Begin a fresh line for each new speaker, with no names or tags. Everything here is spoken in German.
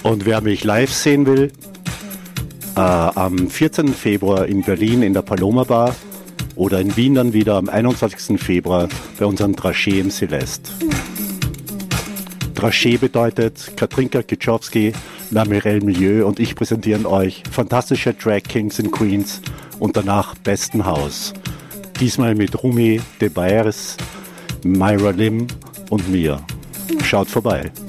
Und wer mich live sehen will, am 14. Februar in Berlin in der Paloma Bar oder in Wien dann wieder am 21. Februar bei unserem Dragé im Celeste. Dragé bedeutet Katrinka Kitschowski, Lamirel Milieu und ich präsentieren euch fantastische Drag Kings and Queens und danach besten Haus. Diesmal mit Rumi De Baers, Myra Lim und mir. Schaut vorbei.